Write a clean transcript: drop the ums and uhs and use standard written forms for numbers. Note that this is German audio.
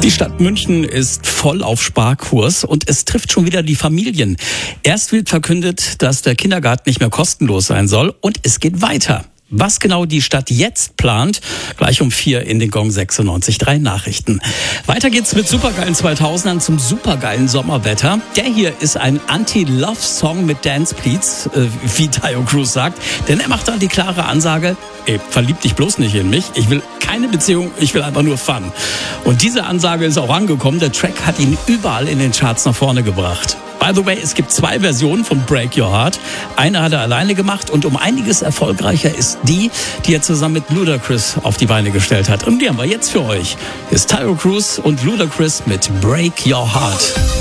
Die Stadt München ist voll auf Sparkurs und es trifft schon wieder die Familien. Erst wird verkündet, dass der Kindergarten nicht mehr kostenlos sein soll und es geht weiter. Was genau die Stadt jetzt plant, gleich um 4 in den Gong 96.3 Nachrichten. Weiter geht's mit supergeilen 2000ern zum supergeilen Sommerwetter. Der hier ist ein Anti-Love-Song mit Dance Beats, wie Taio Cruz sagt. Denn er macht dann die klare Ansage, verlieb dich bloß nicht in mich. Ich will keine Beziehung, ich will einfach nur Fun. Und diese Ansage ist auch angekommen. Der Track hat ihn überall in den Charts nach vorne gebracht. By the way, es gibt 2 Versionen von Break Your Heart. Eine hat er alleine gemacht und um einiges erfolgreicher ist die er zusammen mit Ludacris auf die Beine gestellt hat. Und die haben wir jetzt für euch. Hier ist Taio Cruz und Ludacris mit Break Your Heart.